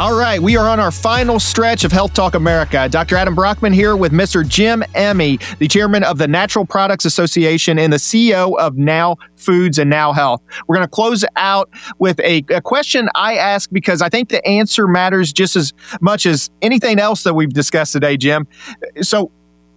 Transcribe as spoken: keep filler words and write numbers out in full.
All right, we are on our final stretch of Health Talk America. Doctor Adam Brockman here with Mister Jim Emmy, the chairman of the Natural Products Association and the C E O of Now Foods and Now Health. We're going to close out with a, a question I ask because I think the answer matters just as much as anything else that we've discussed today, Jim. So